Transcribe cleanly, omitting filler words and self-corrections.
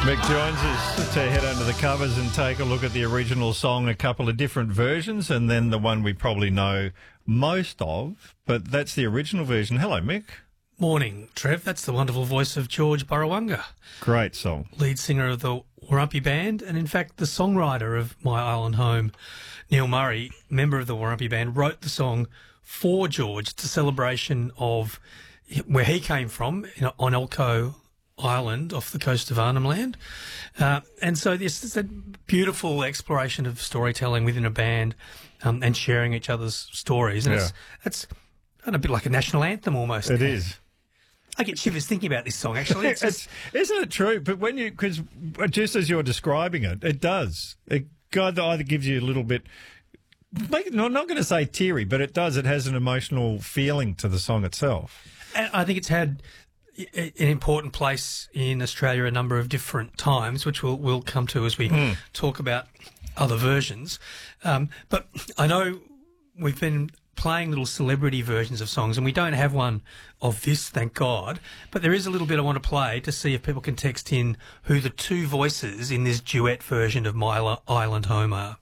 Mick joins us to head under the covers and take a look at the original song, a couple of different versions, and then the one we probably know most of, but that's the original version. Hello, Mick. Morning, Trev. That's the wonderful voice of George Burrawunga. Great song. Lead singer of the Warumpi Band, and in fact the songwriter of My Island Home, Neil Murray, member of the Warumpi Band, wrote the song for George. It's a celebration of where he came from on Elcho Island off the coast of Arnhem Land. And so this is a beautiful exploration of storytelling within a band and sharing each other's stories. And it's kind of a bit like a national anthem almost. It is. I get shivers thinking about this song, actually. Isn't it true? But because just as you're describing it, it does. It either gives you a little bit, I'm not going to say teary, but it does. It has an emotional feeling to the song itself. And I think it's had an important place in Australia a number of different times, which we'll come to as we talk about other versions. But I know we've been playing little celebrity versions of songs, and we don't have one of this, thank God. But there is a little bit I want to play to see if people can text in who the two voices in this duet version of My Island Home are.